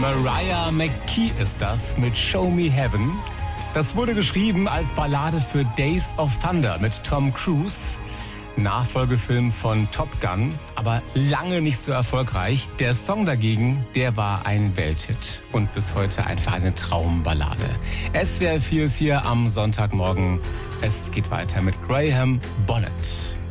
Mariah McKee ist das mit Show Me Heaven. Das wurde geschrieben als Ballade für Days of Thunder mit Tom Cruise. Nachfolgefilm von Top Gun, aber lange nicht so erfolgreich. Der Song dagegen, der war ein Welthit und bis heute einfach eine Traumballade. SWR 4 ist hier am Sonntagmorgen. Es geht weiter mit Graham Bonnet.